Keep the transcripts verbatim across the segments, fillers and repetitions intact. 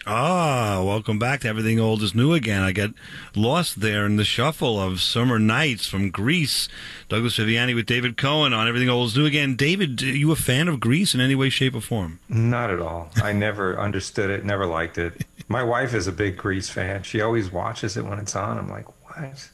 Ah, welcome back to Everything Old is New Again. I get lost there in the shuffle of Summer Nights from Grease. Douglas Viviani with David Cohen on Everything Old is New Again. David, are you a fan of Grease in any way, shape, or form? Not at all. I never understood it, never liked it. My wife is a big Grease fan. She always watches it when it's on. I'm like, what?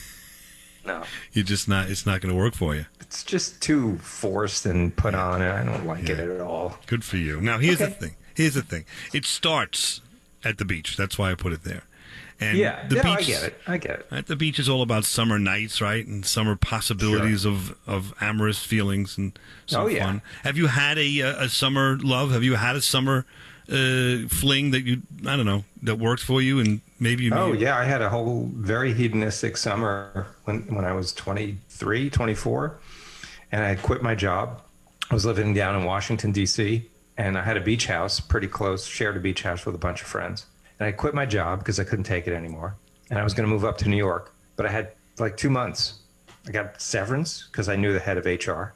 No. You're just not, it's not going to work for you. It's just too forced and put on, and I don't like yeah. it at all. Good for you. Now, here's okay. the thing. Here's the thing. It starts at the beach. That's why I put it there. And yeah, the no, beach, I get it. I get it. At the beach is all about summer nights, right? And summer possibilities sure. of, of amorous feelings and some oh, yeah. fun. Have you had a, a summer love? Have you had a summer uh, fling that you, I don't know, that worked for you? And maybe you Oh, made... yeah. I had a whole very hedonistic summer when, when I was twenty-three, twenty-four. And I had quit my job. I was living down in Washington, D C, and I had a beach house pretty close, shared a beach house with a bunch of friends. And I quit my job because I couldn't take it anymore. And I was going to move up to New York. But I had like two months. I got severance because I knew the head of H R.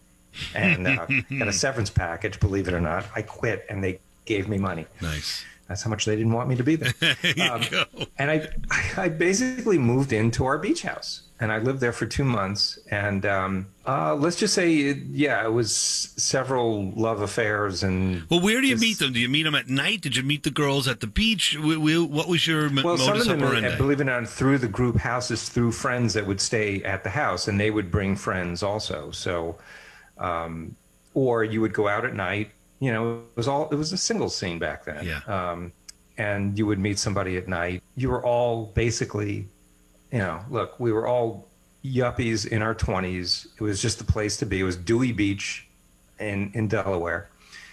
And uh, got a severance package, believe it or not. I quit and they gave me money. Nice. That's how much they didn't want me to be there. There um, you go. And I, I basically moved into our beach house. And I lived there for two months. And um, uh, let's just say, yeah, it was several love affairs. And well, where do you just, meet them? Do you meet them at night? Did you meet the girls at the beach? What was your m- well, modus some of them, operandi? believe it or not, through the group houses, through friends that would stay at the house. And they would bring friends also. So, um, or you would go out at night. You know, it was all, it was a single scene back then. Yeah. Um, and you would meet somebody at night. You were all basically... You know, look, we were all yuppies in our twenties. It was just the place to be. It was Dewey Beach in, in Delaware.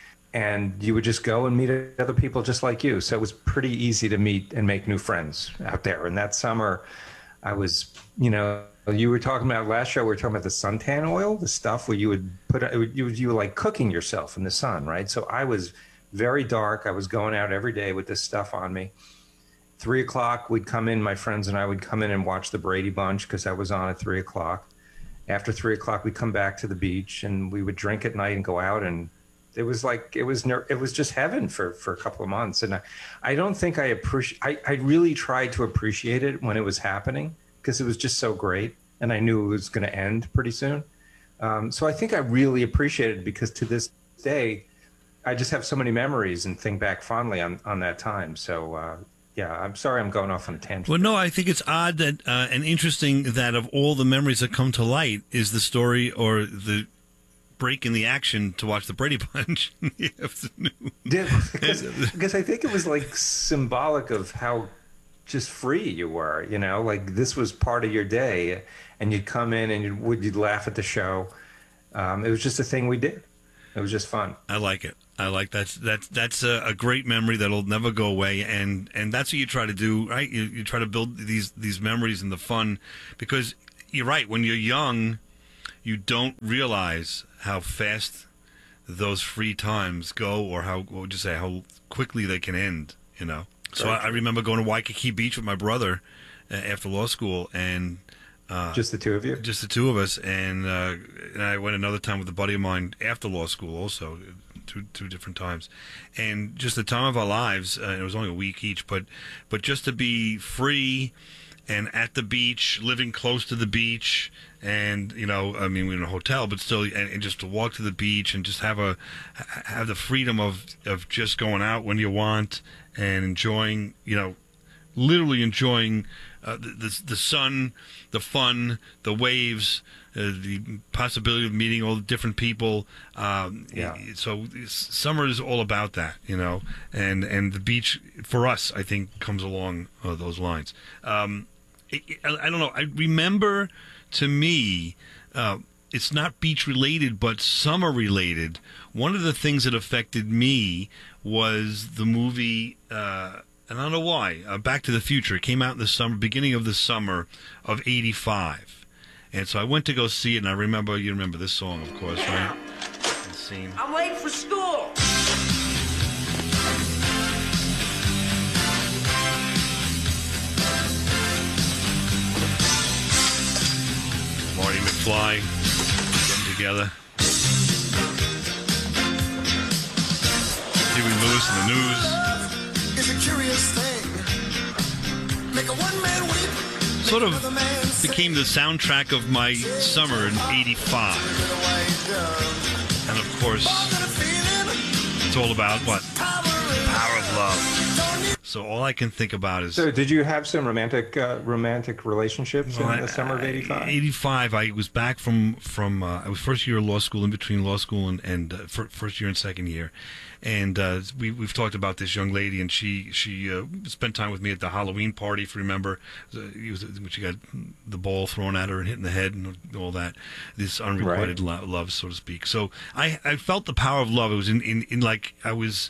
And you would just go and meet other people just like you. So it was pretty easy to meet and make new friends out there. And that summer, I was, you know, you were talking about last show, we were talking about the suntan oil, the stuff where you would put, you, you were like cooking yourself in the sun, right? So I was very dark. I was going out every day with this stuff on me. Three o'clock, we'd come in, my friends and I would come in and watch the Brady Bunch because I was on at three o'clock. After three o'clock, we'd come back to the beach and we would drink at night and go out. And it was like, it was it was just heaven for, for a couple of months. And I, I don't think I appreciate, I, I really tried to appreciate it when it was happening because it was just so great. And I knew it was going to end pretty soon. Um, so I think I really appreciated it because to this day, I just have so many memories and think back fondly on, on that time. So, uh, yeah, I'm sorry I'm going off on a tangent. Well, no, I think it's odd that uh, and interesting that of all the memories that come to light is the story or the break in the action to watch the Brady Bunch in the afternoon. Yeah, because, because I think it was like symbolic of how just free you were, you know, like this was part of your day and you'd come in and you'd, would, you'd laugh at the show. Um, it was just a thing we did. It was just fun. I like it. I like that's that's that's a, a great memory that'll never go away, and, and that's what you try to do, right? You you try to build these these memories and the fun, because you're right. When you're young, you don't realize how fast those free times go, or how what would you say how quickly they can end. You know. So I, I remember going to Waikiki Beach with my brother uh, after law school, and. Uh, just the two of you? Just the two of us, and, uh, and I went another time with a buddy of mine after law school also, two two different times. And just the time of our lives, uh, it was only a week each, but but just to be free and at the beach, living close to the beach, and, you know, I mean, we were in a hotel, but still, and, and just to walk to the beach and just have a have the freedom of, of just going out when you want and enjoying, you know, literally enjoying uh, the, the the sun, the fun, the waves, uh, the possibility of meeting all the different people. Um, yeah. So summer is all about that, you know, and and the beach for us, I think, comes along uh, those lines. Um, it, it, I, I don't know. I remember, to me, uh, it's not beach related, but summer related. One of the things that affected me was the movie. Uh, And I don't know why. Uh, Back to the Future came out in the summer, beginning of the summer of eighty-five, and so I went to go see it. And I remember, you remember this song, of course, right? The scene. I'm late for school. Marty McFly getting together. Huey Lewis in the news. sort of became the soundtrack of my summer in eighty-five. And of course, it's all about what? Power of love. So all I can think about is... So did you have some romantic uh, romantic relationships well, in the summer of eighty-five? eighty-five, I was back from, from uh, I was first year of law school, in between law school and, and uh, first year and second year. And uh, we, we've talked about this young lady, and she she uh, spent time with me at the Halloween party, if you remember. It was, when she got the ball thrown at her and hit in the head and all that. This unrequited right. lo- love, so to speak. So I, I felt the power of love. It was in, in, in like I was...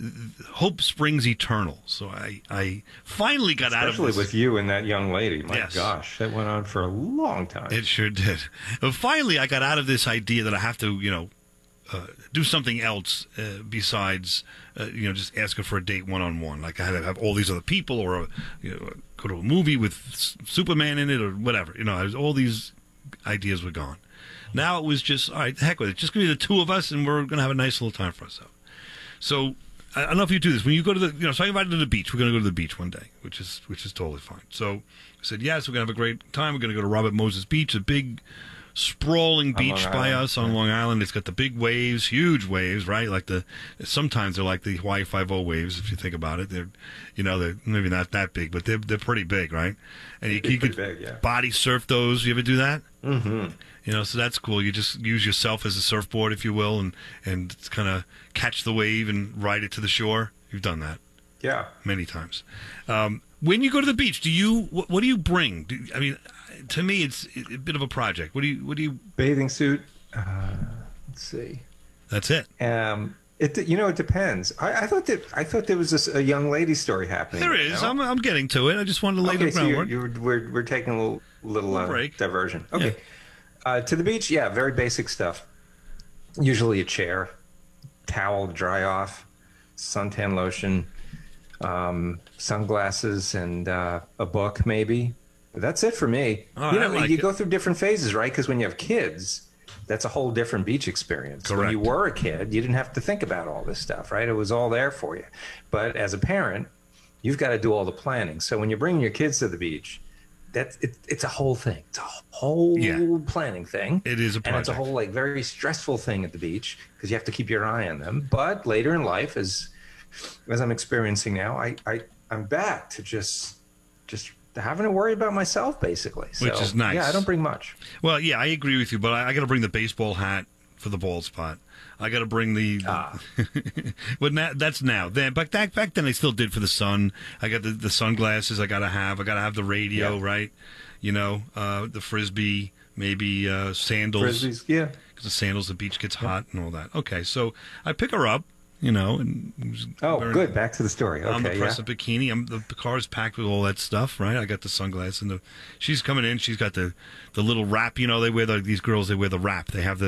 Hope springs eternal. So I, I finally got Especially out of this. Especially with you and that young lady. My yes. gosh, that went on for a long time. It sure did. But finally, I got out of this idea that I have to, you know, uh, do something else uh, besides, uh, you know, just asking for a date one-on-one. Like I had to have all these other people, or, you know, go to a movie with S- Superman in it, or whatever. You know, I was, all these ideas were gone. Now it was just, all right, heck with it. Just give me the two of us, and we're going to have a nice little time for ourselves. So... I don't know if you do this. When you go to the, you know, so I invited to the beach. We're going to go to the beach one day, which is which is totally fine. So I said, yes, we're going to have a great time. We're going to go to Robert Moses Beach, a big, sprawling beach by Island. us on yeah. Long Island. It's got the big waves, huge waves, right? Like the, sometimes they're like the Hawaii Five-O waves, if you think about it. They're, you know, they're maybe not that big, but they're they're pretty big, right? And you, you could big, yeah. body surf those. You ever do that? Mm-hmm. You know, so that's cool. You just use yourself as a surfboard, if you will, and and kind of catch the wave and ride it to the shore. You've done that, yeah, many times. Um, when you go to the beach, do you what, what do you bring? Do, I mean, to me, it's a bit of a project. What do you what do you? Bathing suit. Uh, let's see. That's it. Um, it you know it depends. I, I thought that I thought there was this, a young lady story happening. There is. You know? I'm I'm getting to it. I just wanted to lay okay, the groundwork. So you're, you're, we're we're taking a little little uh, break. diversion. Okay. Yeah. Uh, to the beach, yeah, very basic stuff. Usually a chair, towel to dry off, suntan lotion, um, sunglasses, and uh, a book maybe. But that's it for me. Oh, you know, like you it. go through different phases, right? Because when you have kids, that's a whole different beach experience. Correct. When you were a kid, you didn't have to think about all this stuff, right? It was all there for you. But as a parent, you've got to do all the planning. So when you're bringing your kids to the beach, That's it, it's a whole thing. It's a whole yeah. planning thing. It is a project. And it's a whole like very stressful thing at the beach because you have to keep your eye on them. But later in life, as as I'm experiencing now, I, I I'm back to just just having to worry about myself basically. So, which is nice. Yeah, I don't bring much. Well, yeah, I agree with you, but I, I got to bring the baseball hat for the bald spot. I got to bring the, ah. but now, that's now. Then, but back back then, I still did for the sun. I got the, the sunglasses. I got to have. I got to have the radio, yep. right? You know, uh, the frisbee, maybe uh, sandals. Frisbees, yeah. Because the sandals, the beach gets hot and all that. Okay, so I pick her up. You know, and oh, good. Back to the story. Okay, I'm the press yeah. of bikini. I'm the, the car's packed with all that stuff, right? I got the sunglasses and the. She's coming in. She's got the, the little wrap. You know, they wear the, these girls. They wear the wrap. They have the.